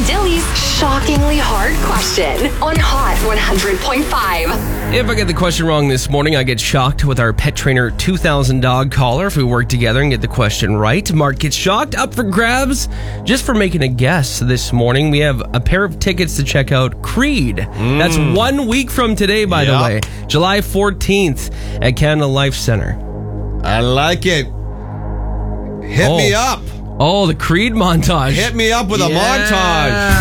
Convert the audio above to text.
Dilly's shockingly hard question on Hot 100.5. If I get the question wrong this morning, I get shocked with our Pet Trainer 2000 dog collar. If we work together and get the question right, Mark gets shocked. Up for grabs just for making a guess this morning. We have a pair of tickets to check out Creed. That's 1 week from today, by the way. July 14th at Canada Life Center. I like it. Hit me up. Oh, the Creed montage. Hit me up with a montage.